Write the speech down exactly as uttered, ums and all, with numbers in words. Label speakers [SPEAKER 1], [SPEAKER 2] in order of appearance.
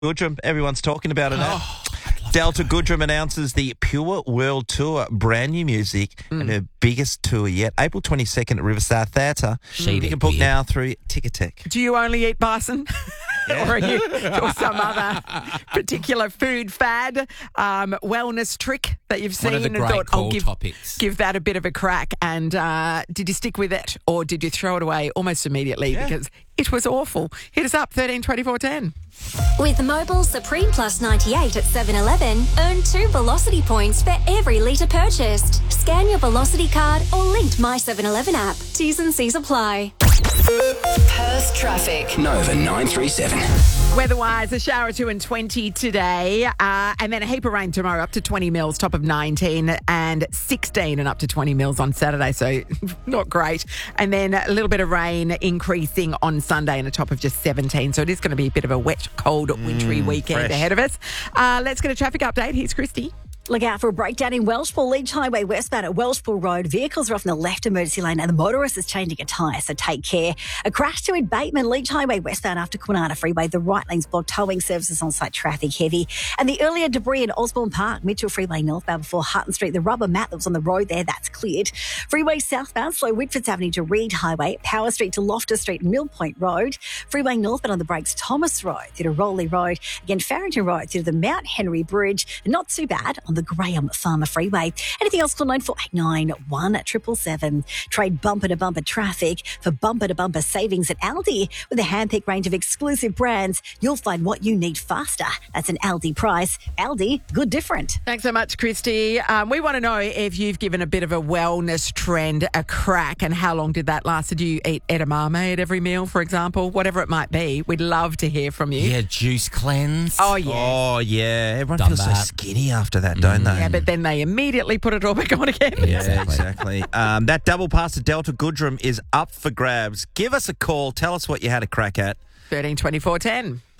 [SPEAKER 1] Goodrum, everyone's talking about it now.
[SPEAKER 2] Oh,
[SPEAKER 1] Delta Goodrum announces the Pure World Tour, brand new music,
[SPEAKER 2] Mm.
[SPEAKER 1] and her biggest tour yet, April twenty-second at Riverside Theatre.
[SPEAKER 2] She
[SPEAKER 1] You
[SPEAKER 2] did
[SPEAKER 1] can book
[SPEAKER 2] weird.
[SPEAKER 1] now through Ticketek.
[SPEAKER 3] Do you only eat bison? or are you or some other particular food fad, um, wellness trick that you've seen
[SPEAKER 2] One of the
[SPEAKER 3] and
[SPEAKER 2] great
[SPEAKER 3] thought,
[SPEAKER 2] call
[SPEAKER 3] I'll give,
[SPEAKER 2] topics.
[SPEAKER 3] give that a bit of a crack? And uh, did you stick with it or did you throw it away almost immediately because it was awful? Hit us up, thirteen twenty-four ten.
[SPEAKER 4] With Mobile Supreme Plus ninety-eight at seven eleven, earn two Velocity points for every litre purchased. Scan your Velocity card or linked My seven eleven app. T's and C's apply.
[SPEAKER 5] Perth traffic.
[SPEAKER 6] Nova nine three seven.
[SPEAKER 3] Weather-wise, a shower or two and twenty today, uh, and then a heap of rain tomorrow, up to twenty mils, top of nineteen, and sixteen and up to twenty mils on Saturday, so not great. And then a little bit of rain increasing on Sunday and a top of just seventeen, so it is going to be a bit of a wet, cold, wintry weekend
[SPEAKER 1] fresh.
[SPEAKER 3] ahead of us. Uh, let's get a traffic update. Here's Christy.
[SPEAKER 7] Look out for a breakdown in Welshpool Leach Highway westbound at Welshpool Road. Vehicles are off in the left emergency lane and the motorist is changing a tyre, so take care. A crash to in Bateman Leach Highway westbound after Kwinana Freeway. The right lane's blocked, towing services on site, traffic heavy. And the earlier debris in Osborne Park, Mitchell Freeway northbound before Hutton Street. The rubber mat that was on the road there, that's cleared. Freeway southbound, slow Whitfords Avenue to Reed Highway. Power Street to Loftus Street, Mill Point Road. Freeway northbound on the brakes, Thomas Road through to Rowley Road. Again, Farrington Road through to the Mount Henry Bridge. Not too bad on the Graham Farmer Freeway. Anything else, call nine four eight nine, one seven seven seven. Trade bumper-to-bumper traffic for bumper-to-bumper savings at Aldi. With a hand-picked range of exclusive brands, you'll find what you need faster. That's an Aldi price. Aldi, good different.
[SPEAKER 3] Thanks so much, Christy. Um, we want to know if you've given a bit of a wellness trend a crack and how long did that last? Did you eat edamame at every meal, for example? Whatever it might be, we'd love to hear from you.
[SPEAKER 2] Yeah, juice cleanse.
[SPEAKER 3] Oh, yeah.
[SPEAKER 1] Oh, yeah. Everyone
[SPEAKER 2] Done
[SPEAKER 1] feels so
[SPEAKER 2] that.
[SPEAKER 1] skinny after that, don't they?
[SPEAKER 3] Yeah, but then they immediately put it all back on again.
[SPEAKER 1] Yeah, exactly. um, that double pass to Delta Goodrum is up for grabs. Give us a call. Tell us what you had a crack at.
[SPEAKER 3] thirteen twenty-four ten.